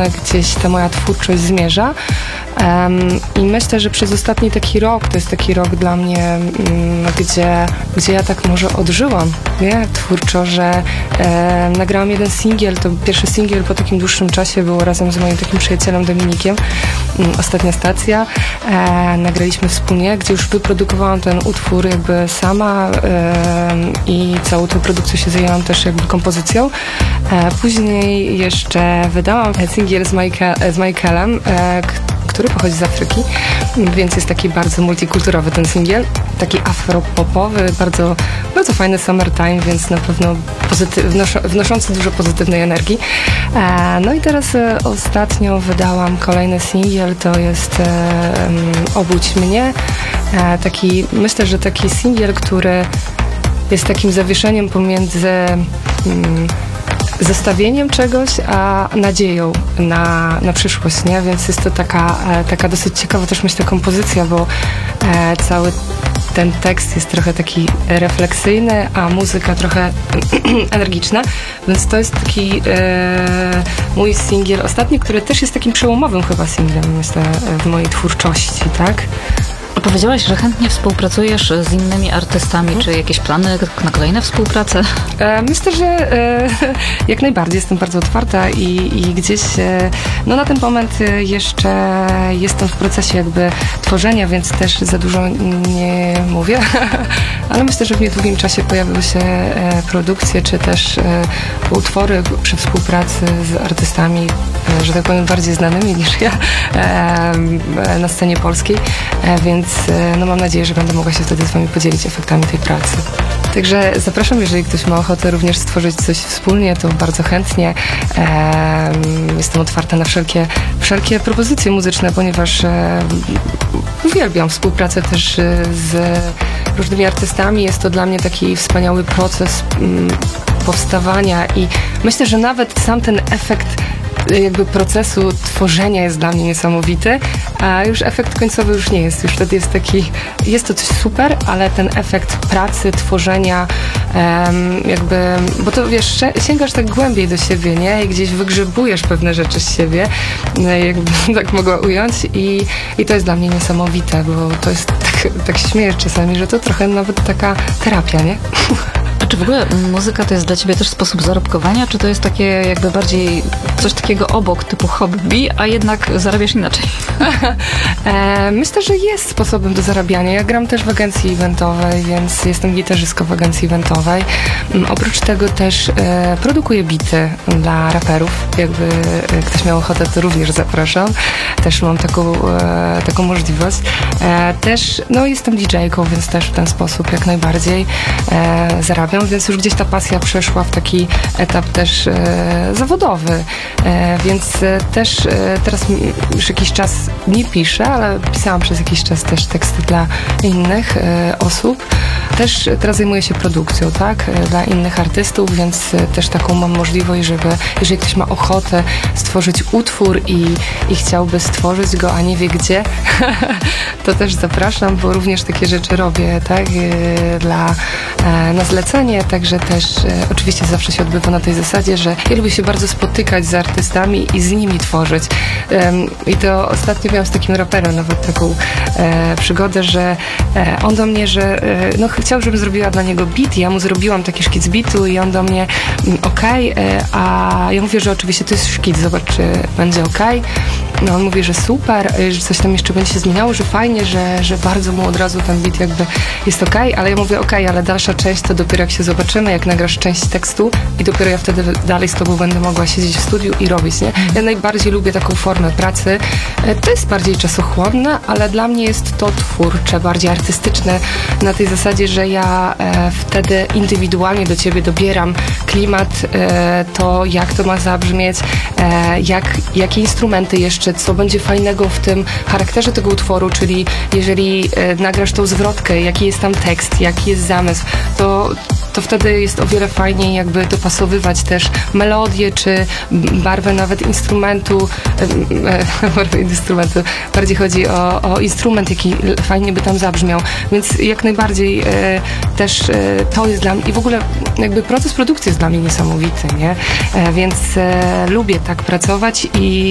kierunek gdzieś ta moja twórczość zmierza. I myślę, że przez ostatni taki rok, to jest taki rok dla mnie, gdzie ja tak może odżyłam, nie? Twórczo, że nagrałam jeden singiel, to pierwszy singiel po takim dłuższym czasie było razem z moim takim przyjacielem Dominikiem, Ostatnia stacja. Nagraliśmy wspólnie, gdzie już wyprodukowałam ten utwór jakby sama i całą tą produkcją się zajęłam też jakby kompozycją. Później jeszcze wydałam singiel z Michaelem, który pochodzi z Afryki, więc jest taki bardzo multikulturowy ten singiel, taki afropopowy, bardzo, bardzo fajny summertime, więc na pewno wnoszący dużo pozytywnej energii. No i teraz ostatnio wydałam kolejny singiel, to jest Obudź mnie, myślę, że taki singiel, który jest takim zawieszeniem pomiędzy zostawieniem czegoś, a nadzieją na przyszłość, nie? Więc jest to taka dosyć ciekawa też myślę kompozycja, bo cały ten tekst jest trochę taki refleksyjny, a muzyka trochę energiczna, więc to jest taki mój singiel ostatni, który też jest takim przełomowym chyba singlem, myślę, w mojej twórczości, tak? Powiedziałaś, że chętnie współpracujesz z innymi artystami. Czy jakieś plany na kolejne współprace? Myślę, że jak najbardziej jestem bardzo otwarta i gdzieś no na ten moment jeszcze jestem w procesie jakby tworzenia, więc też za dużo nie mówię, ale myślę, że w niedługim czasie pojawią się produkcje, czy też utwory przy współpracy z artystami, że tak powiem, bardziej znanymi niż ja na scenie polskiej, więc no mam nadzieję, że będę mogła się wtedy z wami podzielić efektami tej pracy. Także zapraszam, jeżeli ktoś ma ochotę również stworzyć coś wspólnie, to bardzo chętnie. Jestem otwarta na wszelkie propozycje muzyczne, ponieważ uwielbiam współpracę też z różnymi artystami. Jest to dla mnie taki wspaniały proces powstawania i myślę, że nawet sam ten efekt jakby procesu tworzenia jest dla mnie niesamowity, a już efekt końcowy już nie jest. Już wtedy jest to coś super, ale ten efekt pracy, tworzenia jakby, bo to wiesz, sięgasz tak głębiej do siebie, nie? I gdzieś wygrzebujesz pewne rzeczy z siebie, jakby tak mogła ująć i to jest dla mnie niesamowite, bo to jest tak śmieję czasami, że to trochę nawet taka terapia, nie? A czy w ogóle muzyka to jest dla ciebie też sposób zarobkowania, czy to jest takie jakby bardziej coś takiego obok, typu hobby, a jednak zarabiasz inaczej? Myślę, że jest sposobem do zarabiania. Ja gram też w agencji eventowej, więc jestem gitarzystką w agencji eventowej. Oprócz tego też produkuję bity dla raperów. Jakby ktoś miał ochotę, to również zapraszam. Też mam taką możliwość. Też jestem DJ-ką, więc też w ten sposób jak najbardziej zarabiam, więc już gdzieś ta pasja przeszła w taki etap też zawodowy, więc też teraz już jakiś czas nie piszę, ale pisałam przez jakiś czas też teksty dla innych osób. Też teraz zajmuję się produkcją, tak, dla innych artystów, więc też taką mam możliwość, żeby jeżeli ktoś ma ochotę stworzyć utwór i chciałby stworzyć go, a nie wie gdzie, to też zapraszam, bo również takie rzeczy robię, tak, na zlecenie, także też oczywiście zawsze się odbywa na tej zasadzie, że ja lubię się bardzo spotykać z artystami i z nimi tworzyć. I to ostatnio miałam z takim raperem nawet taką przygodę, że on do mnie, że chciał, żebym zrobiła dla niego beat, ja mu zrobiłam taki szkic beatu i on do mnie a ja mówię, że oczywiście to jest szkic, zobacz, czy będzie okej. No on mówi, że super, że coś tam jeszcze będzie się zmieniało, że fajnie, że bardzo mu od razu ten beat jakby jest okej, ale ja mówię ale dalsza część to dopiero jak się zobaczymy, jak nagrasz część tekstu i dopiero ja wtedy dalej z tobą będę mogła siedzieć w studiu i robić, nie? Ja najbardziej lubię taką formę pracy. To jest bardziej czasochłonne, ale dla mnie jest to twórcze, bardziej artystyczne na tej zasadzie, że ja wtedy indywidualnie do ciebie dobieram klimat, to jak to ma zabrzmieć, jakie instrumenty jeszcze, co będzie fajnego w tym charakterze tego utworu, czyli jeżeli nagrasz tą zwrotkę, jaki jest tam tekst, jaki jest zamysł, to wtedy jest o wiele fajniej jakby dopasowywać też melodię, czy barwę nawet instrumentu, bardziej chodzi o instrument, jaki fajnie by tam zabrzmiał, więc jak najbardziej też to jest dla mnie i w ogóle jakby proces produkcji jest dla mnie niesamowity, nie? Więc lubię tak pracować i